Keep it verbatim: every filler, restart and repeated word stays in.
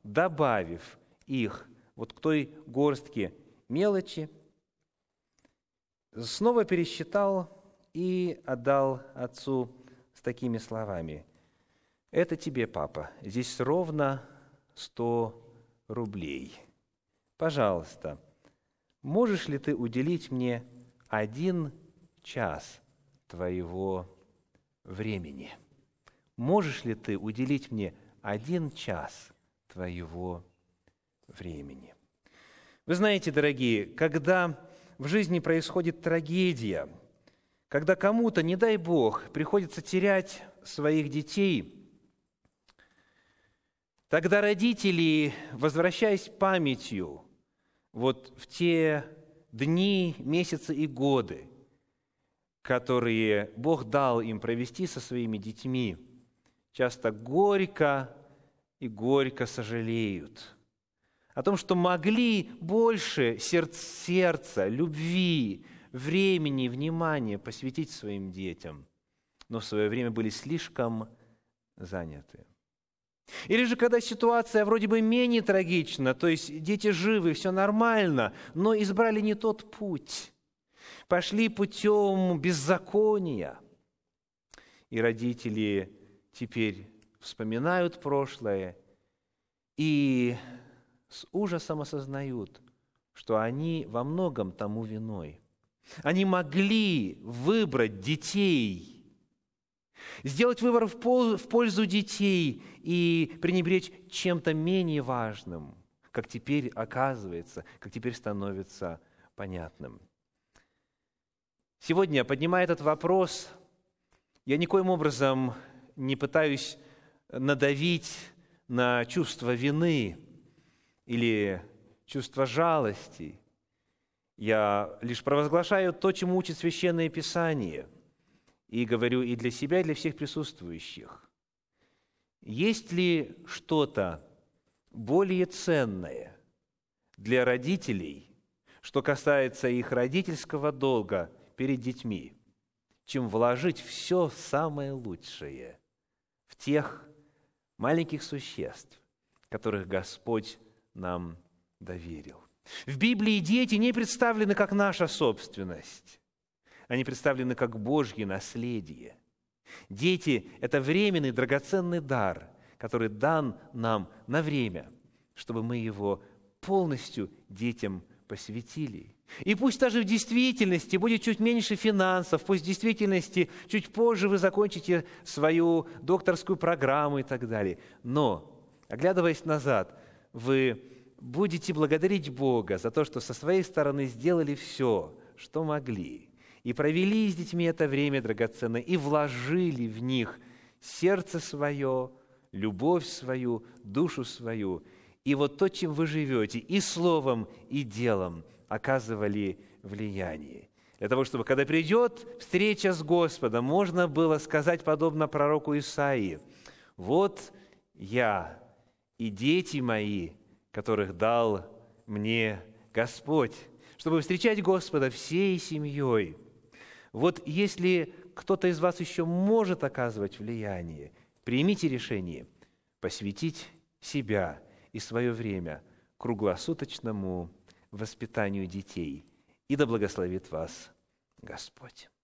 добавив их вот к той горстке мелочи, снова пересчитал и отдал отцу с такими словами: «Это тебе, папа, здесь ровно сто рублей. Пожалуйста, можешь ли ты уделить мне один час твоего времени? Можешь ли ты уделить мне один час твоего времени?» Вы знаете, дорогие, когда в жизни происходит трагедия, когда кому-то, не дай Бог, приходится терять своих детей, тогда родители, возвращаясь памятью вот в те дни, месяцы и годы, которые Бог дал им провести со своими детьми, часто горько и горько сожалеют о том, что могли больше сердца, любви, времени, внимания посвятить своим детям, но в свое время были слишком заняты. Или же, когда ситуация вроде бы менее трагична, то есть дети живы, все нормально, но избрали не тот путь, пошли путем беззакония, и родители теперь вспоминают прошлое и с ужасом осознают, что они во многом тому виной. Они могли выбрать детей, сделать выбор в пользу детей и пренебречь чем-то менее важным, как теперь оказывается, как теперь становится понятным. Сегодня, поднимая этот вопрос, я никоим образом не пытаюсь надавить на чувство вины или чувство жалости. Я лишь провозглашаю то, чему учит Священное Писание, и говорю и для себя, и для всех присутствующих. Есть ли что-то более ценное для родителей, что касается их родительского долга перед детьми, чем вложить все самое лучшее в тех маленьких существ, которых Господь нам доверил? В Библии дети не представлены как наша собственность. Они представлены как Божье наследие. Дети – это временный драгоценный дар, который дан нам на время, чтобы мы его полностью детям посвятили. И пусть даже в действительности будет чуть меньше финансов, пусть в действительности чуть позже вы закончите свою докторскую программу и так далее. Но, оглядываясь назад, вы будете благодарить Бога за то, что со своей стороны сделали все, что могли, и провели с детьми это время драгоценное, и вложили в них сердце свое, любовь свою, душу свою. И вот то, чем вы живете, и словом, и делом оказывали влияние. Для того, чтобы, когда придет встреча с Господом, можно было сказать, подобно пророку Исаии: «Вот я и дети мои, которых дал мне Господь», чтобы встречать Господа всей семьей. Вот если кто-то из вас еще может оказывать влияние, примите решение посвятить себя и свое время круглосуточному воспитанию детей. И да благословит вас Господь.